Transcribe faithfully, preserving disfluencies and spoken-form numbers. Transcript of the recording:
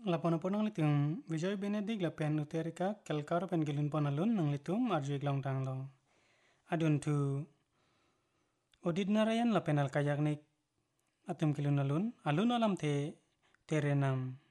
Lapon ponang litum Vijoy Benedik la pen uterika kelkar pen gilun ponalun nang litum arju iglang tang lo. Adun tu Odid Narayan la pen al kayaknik atum kilun alun alun alam te terenam